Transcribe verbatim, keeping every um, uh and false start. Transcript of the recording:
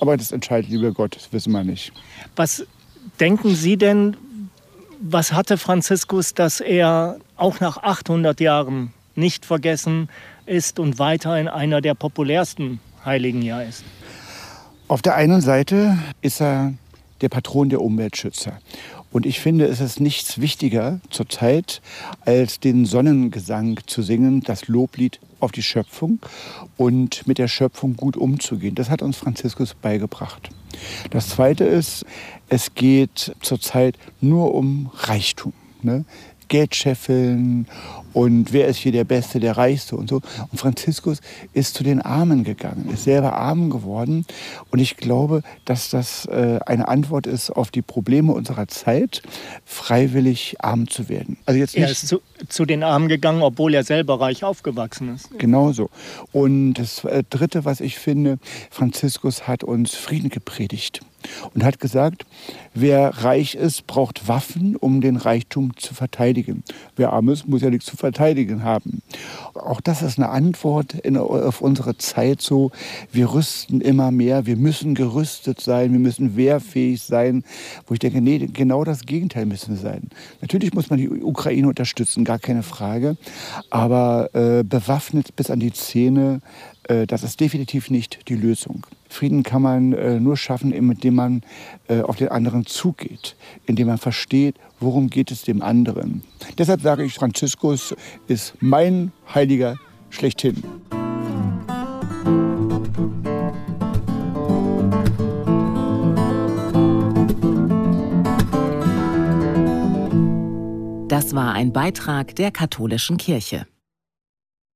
Aber das entscheidet lieber Gott, das wissen wir nicht. Was denken Sie denn, was hatte Franziskus, dass er auch nach achthundert Jahren nicht vergessen ist und weiterhin einer der populärsten Heiligen ja ist? Auf der einen Seite ist er der Patron der Umweltschützer. Und ich finde, es ist nichts wichtiger zurzeit, als den Sonnengesang zu singen, das Loblied auf die Schöpfung und mit der Schöpfung gut umzugehen. Das hat uns Franziskus beigebracht. Das Zweite ist, es geht zurzeit nur um Reichtum, ne? Geld scheffeln und wer ist hier der Beste, der Reichste und so. Und Franziskus ist zu den Armen gegangen, ist selber arm geworden. Und ich glaube, dass das äh, eine Antwort ist auf die Probleme unserer Zeit, freiwillig arm zu werden. Also jetzt nicht er ist zu, zu den Armen gegangen, obwohl er selber reich aufgewachsen ist. Genau so. Und das äh, Dritte, was ich finde, Franziskus hat uns Frieden gepredigt. Und hat gesagt, wer reich ist, braucht Waffen, um den Reichtum zu verteidigen. Wer arm ist, muss ja nichts zu verteidigen haben. Auch das ist eine Antwort in, auf unsere Zeit so. Wir rüsten immer mehr, wir müssen gerüstet sein, wir müssen wehrfähig sein. Wo ich denke, nee, genau das Gegenteil müssen wir sein. Natürlich muss man die Ukraine unterstützen, gar keine Frage. Aber äh, bewaffnet bis an die Zähne, äh, das ist definitiv nicht die Lösung. Frieden kann man äh, nur schaffen, indem man äh, auf den anderen zugeht, indem man versteht, worum geht es dem anderen. Deshalb sage ich, Franziskus ist mein Heiliger schlechthin. Das war ein Beitrag der Katholischen Kirche.